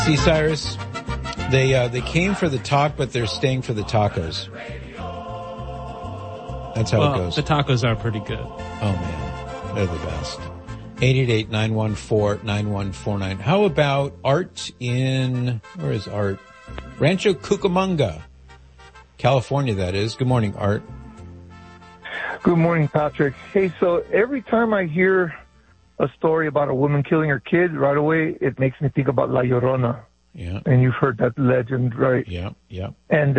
See, Cyrus, they came for the talk, but they're staying for the tacos. That's how it goes. The tacos are pretty good. Oh, man. They're the best. 888-914-9149. How about Art where is Art? Rancho Cucamonga, California, that is. Good morning, Art. Good morning, Patrick. Hey, so every time I hear a story about a woman killing her kid, right away it makes me think about La Llorona. Yeah. And you've heard that legend, right? Yeah, yeah. And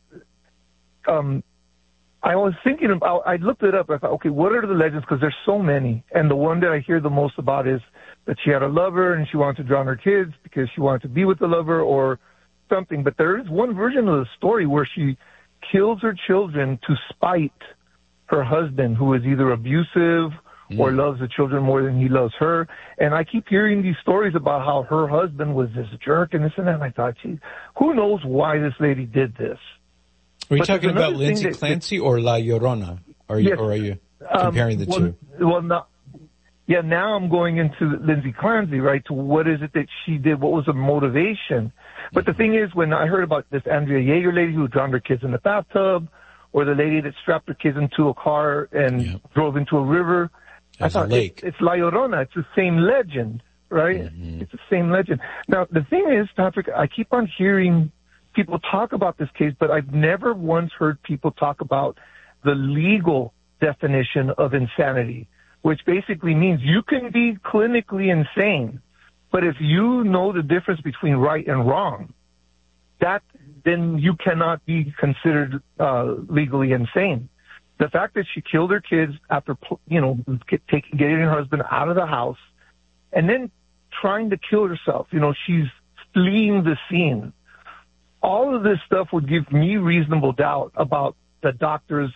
I was thinking about, I looked it up. I thought, okay, what are the legends? Because there's so many. And the one that I hear the most about is that she had a lover and she wanted to drown her kids because she wanted to be with the lover or something. But there is one version of the story where she kills her children to spite her husband, who is either abusive or loves the children more than he loves her. And I keep hearing these stories about how her husband was this jerk and this and that. And I thought, gee, who knows why this lady did this? Are you talking about Lindsay Clancy or La Llorona? Or are you comparing the two? Well, now I'm going into Lindsay Clancy, right, to what is it that she did, what was her motivation. But the thing is, when I heard about this Andrea Yeager lady who drowned her kids in the bathtub, or the lady that strapped her kids into a car and drove into a river, I thought it's La Llorona. It's the same legend, right? Mm-hmm. It's the same legend. Now, the thing is, Patrick, I keep on hearing people talk about this case, but I've never once heard people talk about the legal definition of insanity, which basically means you can be clinically insane, but if you know the difference between right and wrong, then you cannot be considered legally insane. The fact that she killed her kids after, getting her husband out of the house and then trying to kill herself, she's fleeing the scene. All of this stuff would give me reasonable doubt about the doctor's,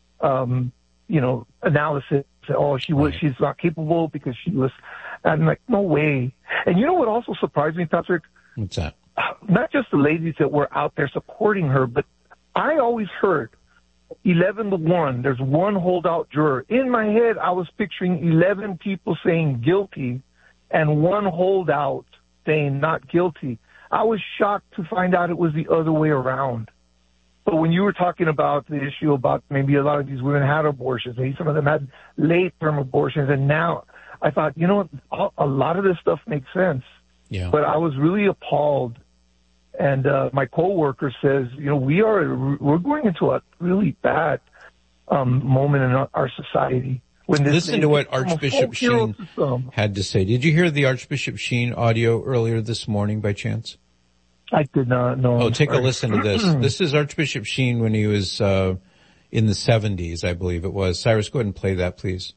analysis. She's not capable because she was, I'm like, no way. And you know what also surprised me, Patrick? What's that? Not just the ladies that were out there supporting her, but I always heard 11-1. There's one holdout juror. In my head, I was picturing 11 people saying guilty and one holdout saying not guilty. I was shocked to find out it was the other way around. But when you were talking about the issue about maybe a lot of these women had abortions, maybe some of them had late-term abortions, and now I thought, a lot of this stuff makes sense. Yeah. But I was really appalled. And my coworker says, we're going into a really bad moment in our society. Listen to what Archbishop Sheen had to say. Did you hear the Archbishop Sheen audio earlier this morning by chance? I did not know. Oh, take a listen to this. This is Archbishop Sheen when he was in the 70s, I believe it was. Cyrus, go ahead and play that, please.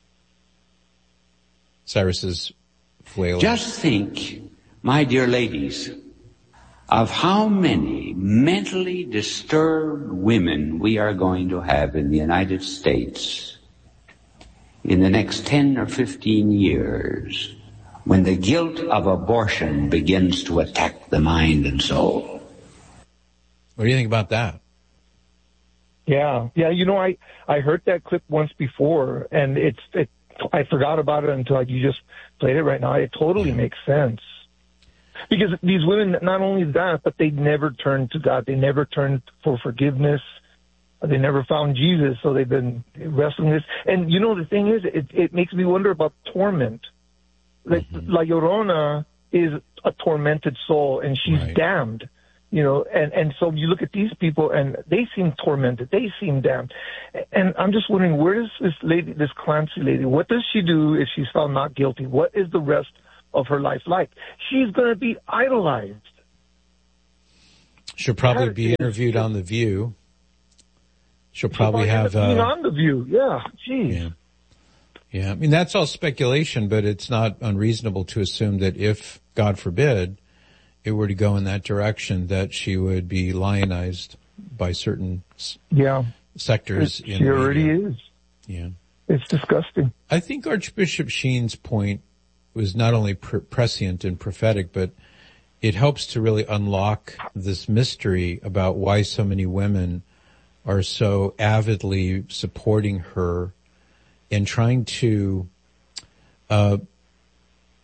Cyrus is flailing. Just think, my dear ladies, of how many mentally disturbed women we are going to have in the United States in the next 10 or 15 years when the guilt of abortion begins to attack the mind and soul. What do you think about that? Yeah. I heard that clip once before, and I forgot about it until you just played it right now. It totally makes sense. Because these women, not only that, but they never turned to God. They never turned for forgiveness. They never found Jesus, so they've been wrestling this. And, the thing is, it makes me wonder about torment. Like, La Llorona is a tormented soul, and she's damned, and so you look at these people, and they seem tormented. They seem damned. And I'm just wondering, where does this Clancy lady, what does she do if she's found not guilty? What is the rest of her life like? She's going to be idolized. She'll probably be interviewed on The View. She'll probably have being on The View. Yeah, geez. Yeah. I mean, that's all speculation, but it's not unreasonable to assume that if, God forbid, it were to go in that direction, that she would be lionized by certain sectors. She already is. Yeah. It's disgusting. I think Archbishop Sheen's point was not only prescient and prophetic, but it helps to really unlock this mystery about why so many women are so avidly supporting her and trying to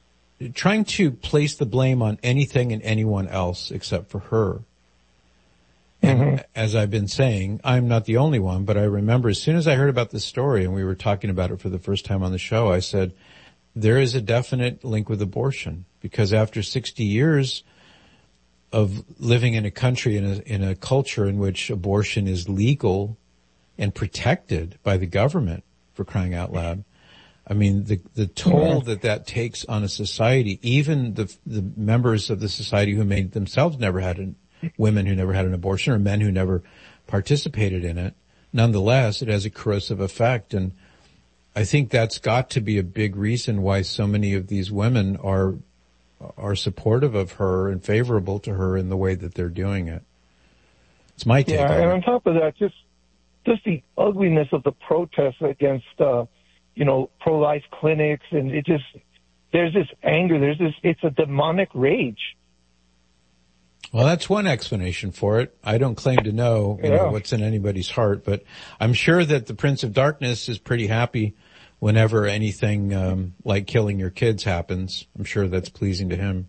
trying to place the blame on anything and anyone else except for her. And as I've been saying, I'm not the only one, but I remember as soon as I heard about this story and we were talking about it for the first time on the show, I said, there is a definite link with abortion, because after 60 years of living in a country, in a culture in which abortion is legal and protected by the government, for crying out loud, I mean, the toll that takes on a society, even the members of the society who made themselves women who never had an abortion, or men who never participated in it, nonetheless, it has a corrosive effect. And I think that's got to be a big reason why so many of these women are supportive of her and favorable to her in the way that they're doing it. It's my take on it. And on top of that, just the ugliness of the protests against, pro-life clinics, and there's this anger, it's a demonic rage. Well, that's one explanation for it. I don't claim to know, what's in anybody's heart, but I'm sure that the Prince of Darkness is pretty happy whenever anything like killing your kids happens. I'm sure that's pleasing to him.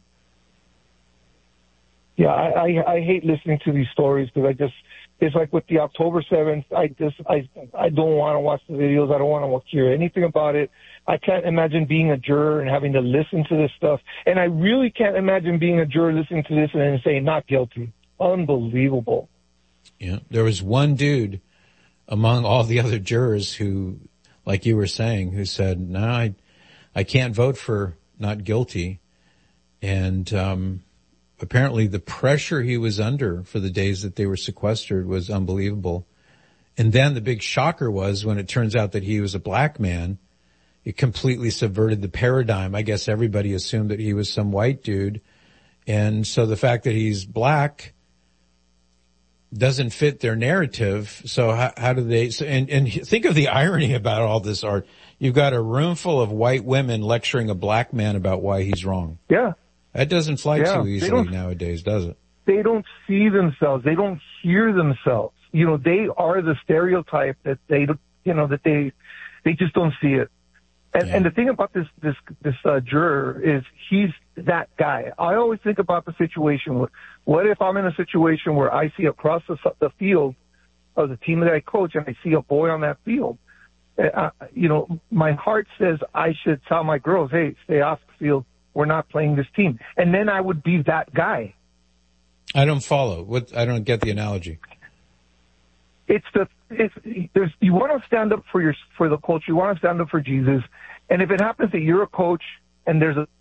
Yeah, I hate listening to these stories because it's like with the October 7th, I don't want to watch the videos. I don't want to hear anything about it. I can't imagine being a juror and having to listen to this stuff. And I really can't imagine being a juror listening to this and then saying not guilty. Unbelievable. Yeah. There was one dude among all the other jurors who, like you were saying, who said, no, I can't vote for not guilty. And, apparently the pressure he was under for the days that they were sequestered was unbelievable. And then the big shocker was when it turns out that he was a black man, it completely subverted the paradigm. I guess everybody assumed that he was some white dude. And so the fact that he's black doesn't fit their narrative. So how do they, and think of the irony about all this, Art. You've got a room full of white women lecturing a black man about why he's wrong. Yeah. That doesn't fly too easily nowadays, does it? They don't see themselves. They don't hear themselves. They are the stereotype that they just don't see it. And the thing about this juror is he's that guy. I always think about the situation. What if I'm in a situation where I see across the field of the team that I coach and I see a boy on that field? My heart says I should tell my girls, hey, stay off the field. We're not playing this team. And then I would be that guy. I don't follow. I don't get the analogy. You want to stand up for the culture. You want to stand up for Jesus. And if it happens that you're a coach and there's a...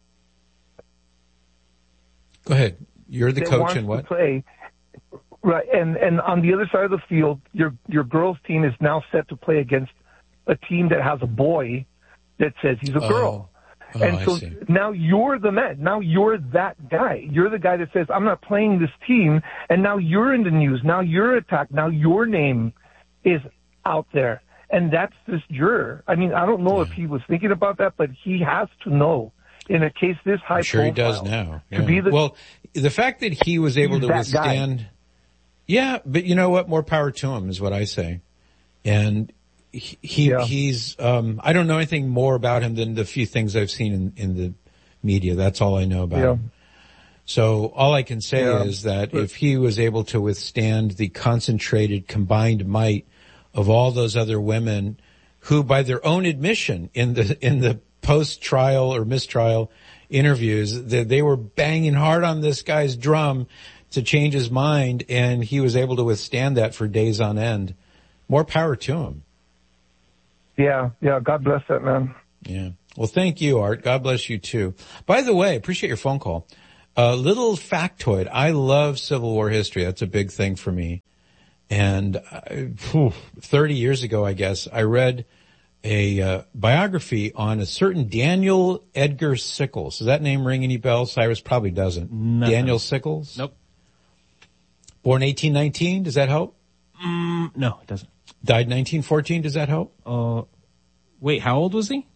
Go ahead. You're the coach and what? Play, right. And on the other side of the field, your girls team is now set to play against a team that has a boy that says he's a girl. And so now you're the man. Now you're that guy. You're the guy that says, I'm not playing this team. And now you're in the news. Now you're attacked. Now your name is out there. And that's this juror. I mean, I don't know if he was thinking about that, but he has to know in a case this high I'm sure profile. He does now. Yeah. Well, the fact that he was able to withstand. Guy. Yeah, but you know what? More power to him is what I say. And he's, I don't know anything more about him than the few things I've seen in the media. That's all I know about him. So all I can say is that if he was able to withstand the concentrated combined might of all those other women who, by their own admission in the post-trial or mistrial interviews, they were banging hard on this guy's drum to change his mind, and he was able to withstand that for days on end. More power to him. Yeah. God bless that man. Yeah. Well, thank you, Art. God bless you too. By the way, appreciate your phone call. Little factoid. I love Civil War history. That's a big thing for me. And 30 years ago, I guess, I read a biography on a certain Daniel Edgar Sickles. Does that name ring any bells? Cyrus probably doesn't. No. Daniel Sickles? Nope. Born 1819. Does that help? No, it doesn't. Died 1914. Does that help? Wait, how old was he?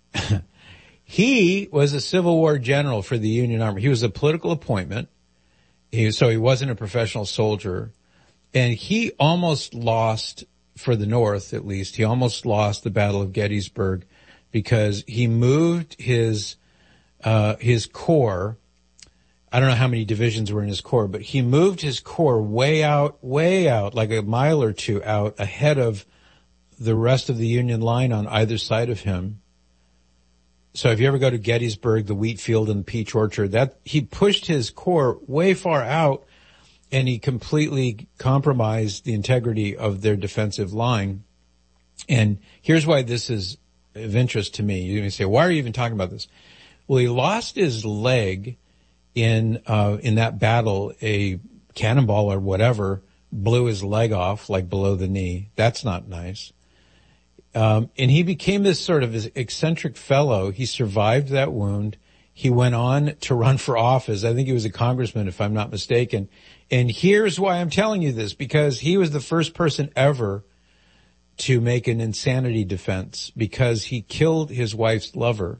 He was a Civil War general for the Union Army. He was a political appointment. So he wasn't a professional soldier. And he almost lost, for the North at least, he almost lost the Battle of Gettysburg because he moved his his core. I don't know how many divisions were in his core, but he moved his core way out, like a mile or two out ahead of the rest of the Union line on either side of him. So if you ever go to Gettysburg, the wheat field and the peach orchard, that he pushed his core way far out, and he completely compromised the integrity of their defensive line. And here's why this is of interest to me. You may say, why are you even talking about this? Well, he lost his leg in that battle. A cannonball or whatever blew his leg off, like below the knee. That's not nice. And he became this sort of eccentric fellow. He survived that wound. He went on to run for office. I think he was a congressman, if I'm not mistaken. And here's why I'm telling you this, because he was the first person ever to make an insanity defense, because he killed his wife's lover.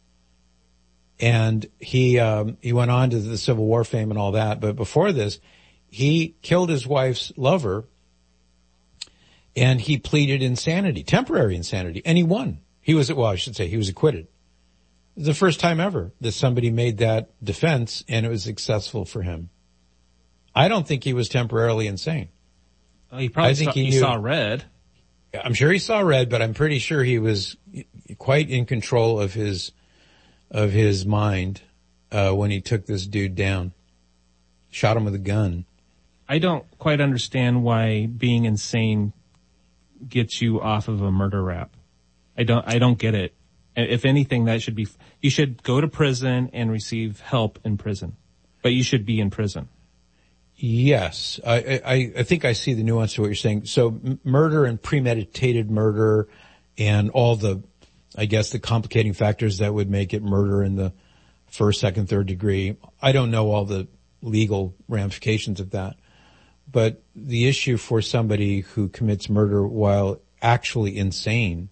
And he went on to the Civil War fame and all that. But before this, he killed his wife's lover, and he pleaded insanity, temporary insanity, and he won. He was acquitted. It was the first time ever that somebody made that defense, and it was successful for him. I don't think he was temporarily insane. He probably saw red. I'm sure he saw red, but I'm pretty sure he was quite in control of his mind when he took this dude down. Shot him with a gun. I don't quite understand why being insane gets you off of a murder rap. I don't get it. If anything, you should go to prison and receive help in prison, but you should be in prison. Yes. I think I see the nuance to what you're saying. So murder and premeditated murder and all the complicating factors that would make it murder in the first, second, third degree. I don't know all the legal ramifications of that. But the issue for somebody who commits murder while actually insane,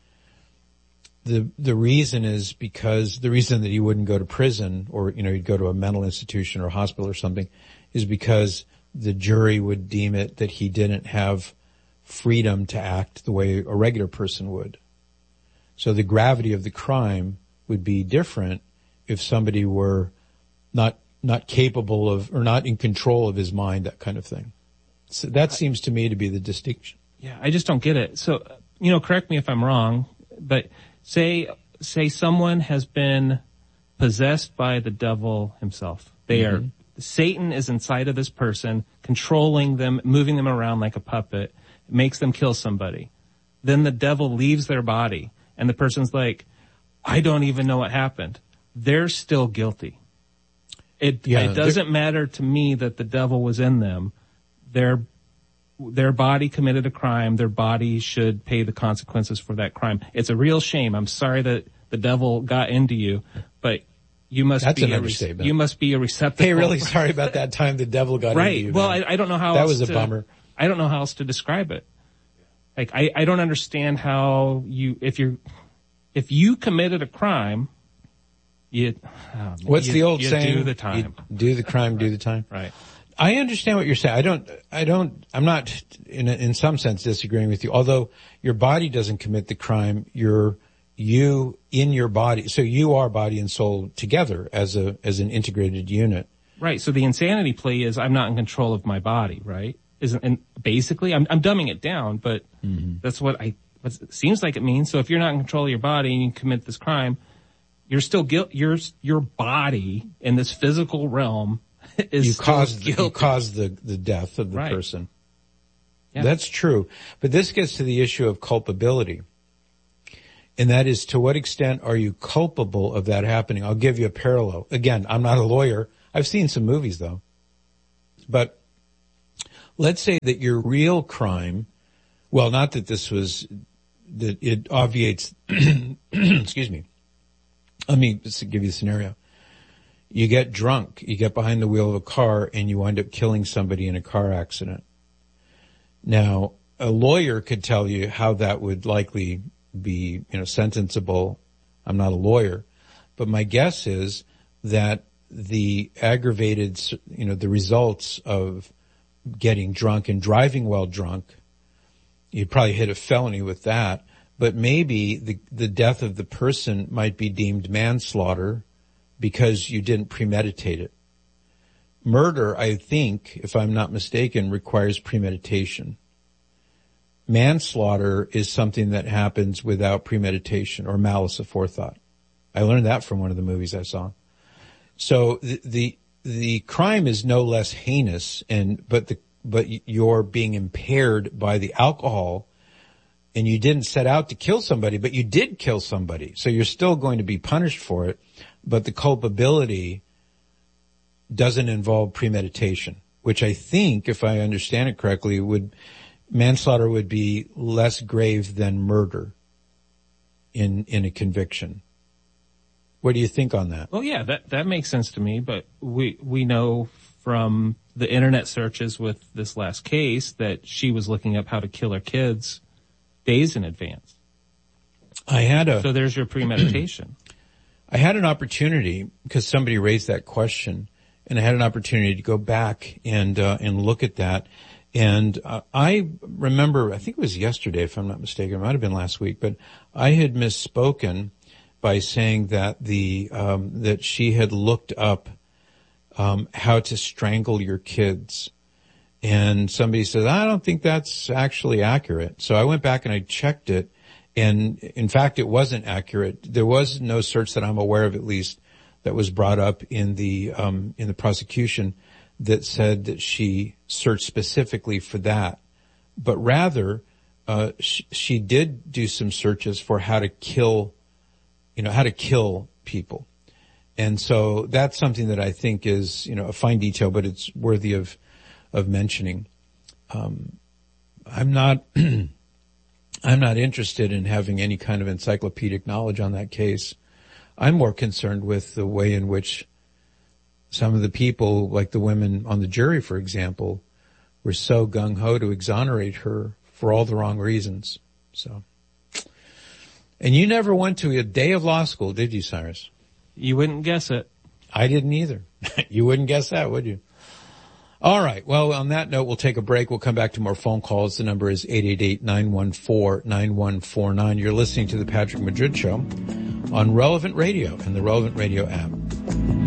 the reason is because the reason that he wouldn't go to prison or, he'd go to a mental institution or hospital or something is because the jury would deem it that he didn't have freedom to act the way a regular person would. So the gravity of the crime would be different if somebody were not capable of, or not in control of his mind, that kind of thing. So that seems to me to be the distinction. Yeah, I just don't get it. So, correct me if I'm wrong, but say someone has been possessed by the devil himself. Satan is inside of this person, controlling them, moving them around like a puppet, makes them kill somebody. Then the devil leaves their body, and the person's like, I don't even know what happened. They're still guilty. It doesn't matter to me that the devil was in them. Their body committed a crime. Their body should pay the consequences for that crime. It's a real shame. I'm sorry that the devil got into you, but you must you must be a receptacle. Hey, really sorry about that time the devil got into you. Right. Well, I don't know how that else was a bummer. I don't know how else to describe it. Like, I don't understand how if you committed a crime, what's the old you saying? Do the time. You do the crime, do the time. Right. I understand what you're saying. I'm not in some sense disagreeing with you. Although your body doesn't commit the crime, you in your body. So you are body and soul together as an integrated unit. Right. So the insanity plea is I'm not in control of my body, right? And basically I'm dumbing it down, but that's what it seems like it means. So if you're not in control of your body and you commit this crime, you're still your body in this physical realm is you caused the death of the person. Yeah. That's true. But this gets to the issue of culpability. And that is, to what extent are you culpable of that happening? I'll give you a parallel. Again, I'm not a lawyer. I've seen some movies though. But let's say that your real crime, well, not that that it obviates, excuse me. Let me just give you a scenario. You get drunk, you get behind the wheel of a car, and you wind up killing somebody in a car accident. Now, a lawyer could tell you how that would likely be, sentenciable. I'm not a lawyer, but my guess is that the aggravated, the results of getting drunk and driving while drunk, you'd probably hit a felony with that, but maybe the death of the person might be deemed manslaughter because you didn't premeditate it. Murder, I think, if I'm not mistaken, requires premeditation. Manslaughter is something that happens without premeditation or malice aforethought. I learned that from one of the movies I saw. So the crime is no less heinous, but you're being impaired by the alcohol, and you didn't set out to kill somebody, but you did kill somebody. So you're still going to be punished for it, but the culpability doesn't involve premeditation, which I think, if I understand it correctly, manslaughter would be less grave than murder in a conviction. What do you think on that? Well, yeah, that makes sense to me, but we know from the internet searches with this last case that she was looking up how to kill her kids days in advance. So there's your premeditation. I had an opportunity, because somebody raised that question, and I had an opportunity to go back and look at that. And I remember, I think it was yesterday, if I'm not mistaken, it might have been last week, but I had misspoken by saying that that she had looked up how to strangle your kids. And somebody said, I don't think that's actually accurate. So I went back and I checked it, and in fact it wasn't accurate. There was no search that I'm aware of, at least, that was brought up in the prosecution that said that she searched specifically for that. But rather, she did do some searches for how to kill people. And so that's something that I think is, a fine detail, but it's worthy of mentioning. I'm not interested in having any kind of encyclopedic knowledge on that case. I'm more concerned with the way in which some of the people, like the women on the jury, for example, were so gung-ho to exonerate her for all the wrong reasons. So, and you never went to a day of law school, did you, Cyrus? You wouldn't guess it. I didn't either. You wouldn't guess that, would you? All right. Well, on that note, we'll take a break. We'll come back to more phone calls. The number is 888-914-9149. You're listening to The Patrick Madrid Show on Relevant Radio and the Relevant Radio app.